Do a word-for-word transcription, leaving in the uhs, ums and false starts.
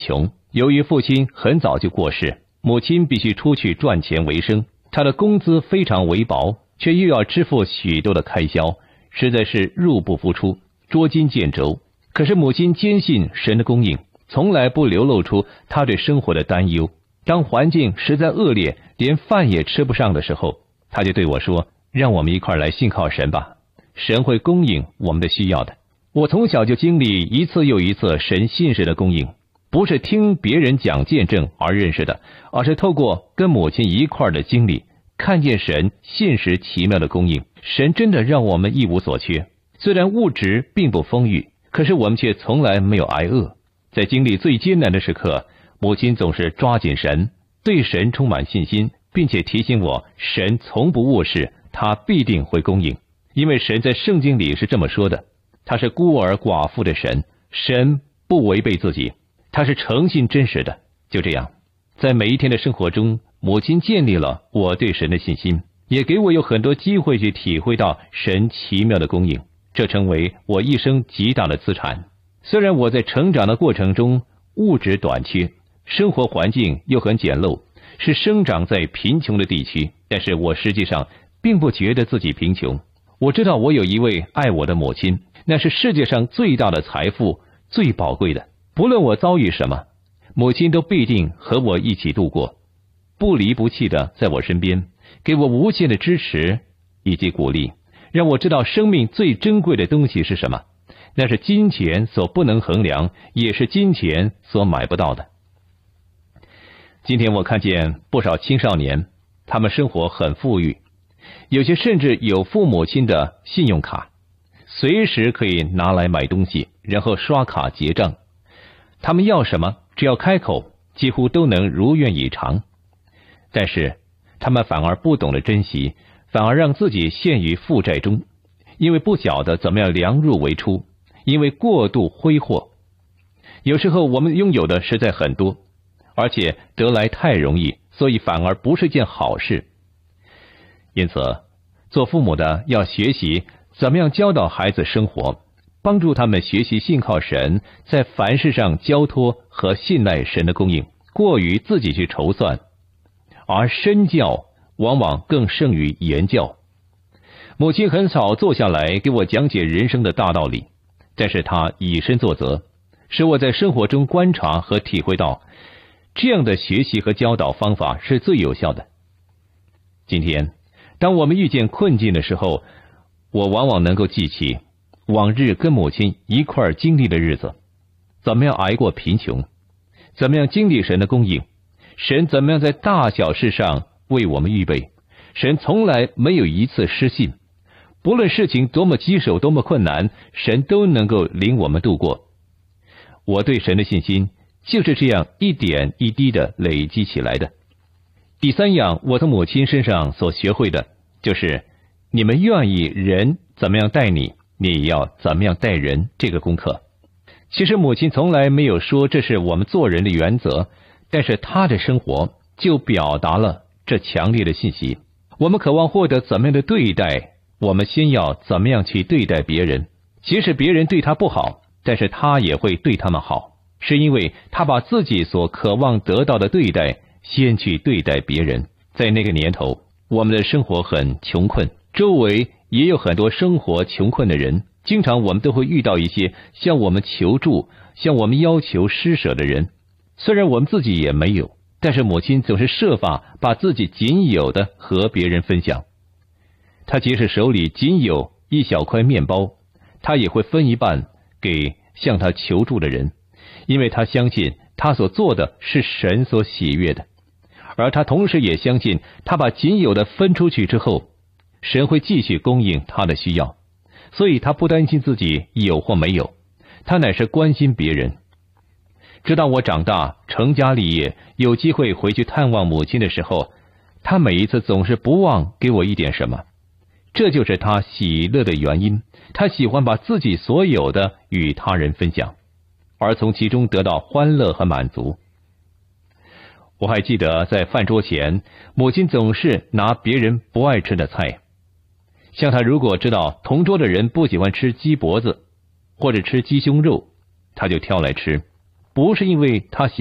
穷。由于父亲很早就过世，母亲必须出去赚钱为生，她的工资非常微薄，却又要支付许多的开销，实在是入不敷出，捉襟见肘。可是母亲坚信神的供应，从来不流露出她对生活的担忧。当环境实在恶劣，连饭也吃不上的时候，她就对我说，让我们一块来信靠神吧，神会供应我们的需要的。我从小就经历一次又一次神信实的供应，不是听别人讲见证而认识的，而是透过跟母亲一块的经历，看见神信实奇妙的供应。神真的让我们一无所缺，虽然物质并不丰裕，可是我们却从来没有挨饿。在经历最艰难的时刻，母亲总是抓紧神，对神充满信心，并且提醒我，神从不误事，他必定会供应。因为神在圣经里是这么说的，他是孤儿寡妇的神，神不违背自己，他是诚信真实的。就这样，在每一天的生活中，母亲建立了我对神的信心，也给我有很多机会去体会到神奇妙的供应，这成为我一生极大的资产。虽然我在成长的过程中物质短缺，生活环境又很简陋，是生长在贫穷的地区，但是我实际上并不觉得自己贫穷。我知道我有一位爱我的母亲，那是世界上最大的财富，最宝贵的。不论我遭遇什么，母亲都必定和我一起度过，不离不弃的在我身边，给我无限的支持以及鼓励，让我知道生命最珍贵的东西是什么，那是金钱所不能衡量，也是金钱所买不到的。今天我看见不少青少年，他们生活很富裕，有些甚至有父母亲的信用卡，随时可以拿来买东西，然后刷卡结账。他们要什么，只要开口，几乎都能如愿以偿。但是他们反而不懂得珍惜，反而让自己陷于负债中，因为不晓得怎么样量入为出，因为过度挥霍。有时候我们拥有的实在很多，而且得来太容易，所以反而不是件好事。因此，做父母的要学习怎么样教导孩子生活，帮助他们学习信靠神，在凡事上交托和信赖神的供应，过于自己去筹算。而身教往往更胜于言教。母亲很少坐下来给我讲解人生的大道理，但是她以身作则，使我在生活中观察和体会到，这样的学习和教导方法是最有效的。今天当我们遇见困境的时候，我往往能够记起往日跟母亲一块经历的日子，怎么样挨过贫穷，怎么样经历神的供应，神怎么样在大小事上为我们预备，神从来没有一次失信，不论事情多么棘手多么困难，神都能够领我们度过。我对神的信心就是这样一点一滴的累积起来的。第三样，我从母亲身上所学会的，就是你们愿意人怎么样待你，你也要怎么样待人，这个功课。其实母亲从来没有说这是我们做人的原则，但是她的生活就表达了这强烈的信息。我们渴望获得怎么样的对待，我们先要怎么样去对待别人。即使别人对她不好，但是她也会对他们好，是因为她把自己所渴望得到的对待先去对待别人。在那个年头，我们的生活很穷困，周围也有很多生活穷困的人，经常我们都会遇到一些向我们求助、向我们要求施舍的人。虽然我们自己也没有，但是母亲总是设法把自己仅有的和别人分享。她即使手里仅有一小块面包，她也会分一半给向她求助的人，因为她相信她所做的是神所喜悦的。而她同时也相信，她把仅有的分出去之后，神会继续供应她的需要，所以她不担心自己有或没有，她乃是关心别人。直到我长大成家立业，有机会回去探望母亲的时候，她每一次总是不忘给我一点什么，这就是她喜乐的原因。她喜欢把自己所有的与他人分享，而从其中得到欢乐和满足。我还记得在饭桌前，母亲总是拿别人不爱吃的菜，像她如果知道同桌的人不喜欢吃鸡脖子或者吃鸡胸肉，她就挑来吃。 不是因为他喜